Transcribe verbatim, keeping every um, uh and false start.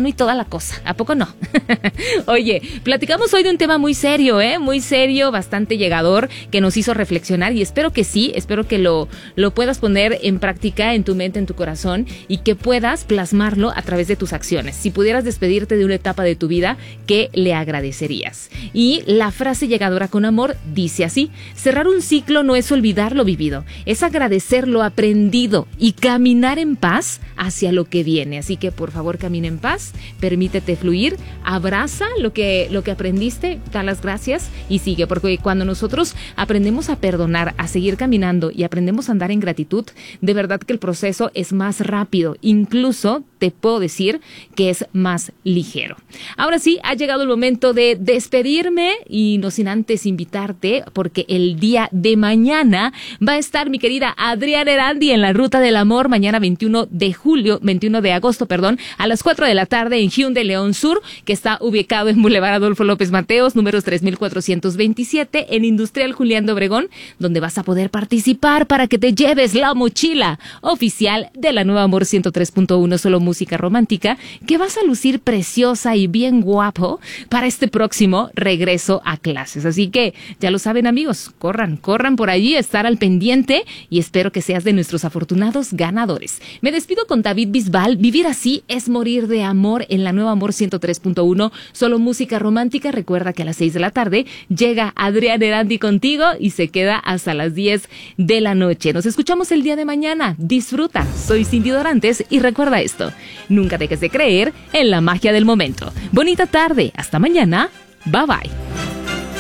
mano y toda la cosa. ¿A poco no? Oye, platicamos hoy de un tema muy serio, ¿eh? Muy serio, bastante llegador, que nos hizo reflexionar y espero que sí, espero que lo, lo puedas poner en práctica en tu mente, en tu corazón y que puedas plasmarlo a través de tus acciones. Si pudieras despedirte de una etapa de tu vida, ¿qué le agradecerías? Y la frase llegadora con amor dice así: cerrar un ciclo no es olvidar lo vivido, es agradecer lo aprendido y caminar en paz hacia lo que viene. Así que por favor camina en paz, permítete fluir, abraza lo que, lo que aprendiste, da las gracias y sigue, porque cuando nosotros aprendemos a perdonar, a seguir caminando y aprendemos a andar en gratitud, de verdad que el proceso es más rápido, incluso te puedo decir que es más ligero. Ahora sí, ha llegado el momento de despedirme y no sin antes invitarte, porque el día de mañana va a estar mi querida Adriana Erandi en la Ruta del Amor, mañana veintiuno de julio, veintiuno de agosto, perdón, a las cuatro de la tarde en Hyundai León Sur, que está ubicado en Boulevard Adolfo López Mateos, números tres mil cuatrocientos veintisiete, en Industrial Julián de Obregón, donde vas a poder participar para que te lleves la mochila oficial de la nueva Amor ciento tres punto uno, solo música romántica, que vas a lucir preciosa y bien guapo para este próximo regreso a clases. Así que ya lo saben, amigos, corran, corran por allí, estar al pendiente y espero que seas de nuestros afortunados ganadores. Me despido con David Bisbal. Vivir así es morir de amor en la nueva Amor ciento tres punto uno, solo música romántica. Recuerda que a las seis de la tarde llega Adriana Erandi contigo y se queda hasta las diez de la noche. Nos escuchamos el día de mañana. Disfruta. Soy Cindy Dorantes y recuerda esto: nunca dejes de creer en la magia del momento. Bonita tarde. Hasta mañana. Bye bye.